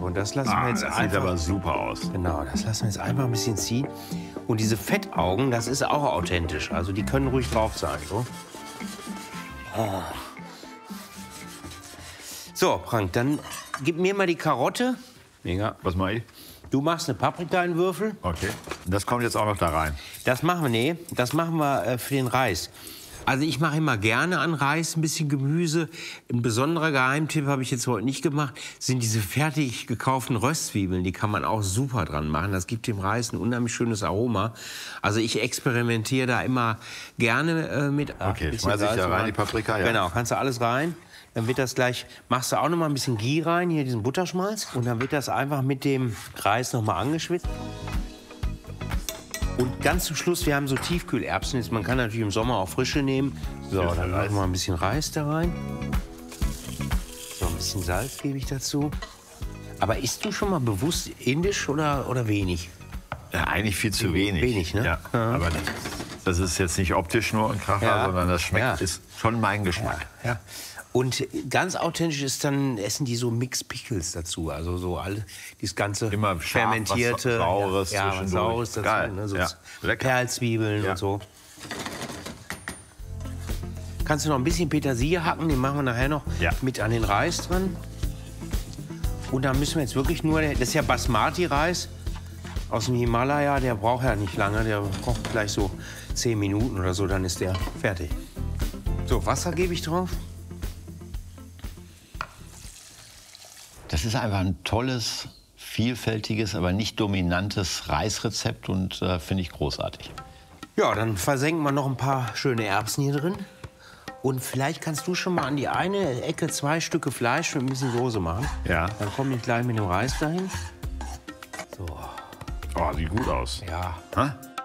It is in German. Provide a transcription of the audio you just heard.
und das lassen wir jetzt das einfach. sieht aber super aus. Genau, das lassen wir jetzt einfach ein bisschen ziehen. Und diese Fettaugen, das ist auch authentisch. Also die können ruhig drauf sein. So, Frank, dann gib mir mal die Karotte. Mega. Was mache ich? Du machst eine Paprika in Würfel. Okay. Das kommt jetzt auch noch da rein. Das machen wir für den Reis. Also ich mache immer gerne an Reis ein bisschen Gemüse. Ein besonderer Geheimtipp habe ich jetzt heute nicht gemacht, sind diese fertig gekauften Röstzwiebeln. Die kann man auch super dran machen. Das gibt dem Reis ein unheimlich schönes Aroma. Also ich experimentiere da immer gerne mit. Okay, schmeiße ich da rein die Paprika? Ja. Genau, kannst du alles rein. Dann wird das gleich, machst du auch noch mal ein bisschen Ghee rein, hier diesen Butterschmalz. Und dann wird das einfach mit dem Reis noch mal angeschwitzt. Und ganz zum Schluss, wir haben so Tiefkühlerbsen. Man kann natürlich im Sommer auch frische nehmen. So, dann machen wir ein bisschen Reis da rein. So, ein bisschen Salz gebe ich dazu. Aber isst du schon mal bewusst indisch oder wenig? Ja, eigentlich viel zu wenig. Wenig, ne? Ja. Aber das ist jetzt nicht optisch nur ein Kracher, sondern das schmeckt, ist schon mein Geschmack. Ja. Und ganz authentisch ist dann, essen die so Mixed Pickles dazu. Also so all dieses ganze immer scharf, fermentierte. was Saures was zwischendurch. Saures dazu. Geil. Ne? So Ja. Perlzwiebeln Ja. und so. Kannst du noch ein bisschen Petersilie hacken, den machen wir nachher noch mit an den Reis dran. Und dann müssen wir jetzt wirklich nur, das ist ja Basmati-Reis aus dem Himalaya, der braucht ja nicht lange, der braucht gleich so 10 Minuten oder so, dann ist der fertig. So, Wasser gebe ich drauf. Das ist einfach ein tolles, vielfältiges, aber nicht dominantes Reisrezept und finde ich großartig. Ja, dann versenken wir noch ein paar schöne Erbsen hier drin. Und vielleicht kannst du schon mal an die eine Ecke 2 Stücke Fleisch mit ein bisschen Soße machen. Ja. Dann komme ich gleich mit dem Reis dahin. So, Oh, sieht gut aus. ja. Hä?